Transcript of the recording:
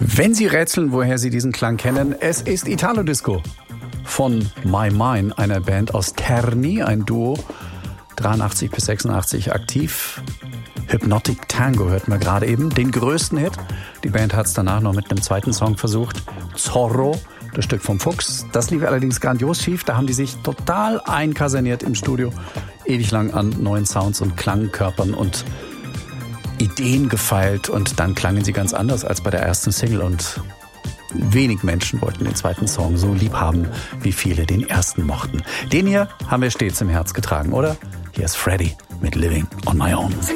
Wenn Sie rätseln, woher Sie diesen Klang kennen, es ist Italo Disco von My Mine, einer Band aus Terni, ein Duo, 83 bis 86 aktiv. Hypnotic Tango hört man gerade eben, den größten Hit. Die Band hat es danach noch mit einem zweiten Song versucht, Zorro, das Stück vom Fuchs. Das lief allerdings grandios schief, da haben die sich total einkaserniert im Studio, ewig lang an neuen Sounds und Klangkörpern und Ideen gefeilt und dann klangen sie ganz anders als bei der ersten Single und wenig Menschen wollten den zweiten Song so lieb haben, wie viele den ersten mochten. Den hier haben wir stets im Herz getragen, oder? Hier ist Freddy mit Living on My Own.